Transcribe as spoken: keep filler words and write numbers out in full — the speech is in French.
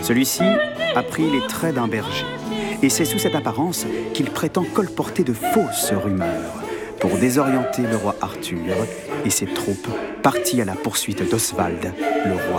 Celui-ci a pris les traits d'un berger, et c'est sous cette apparence qu'il prétend colporter de fausses rumeurs pour désorienter le roi Arthur et ses troupes parties à la poursuite d'Oswald, le roi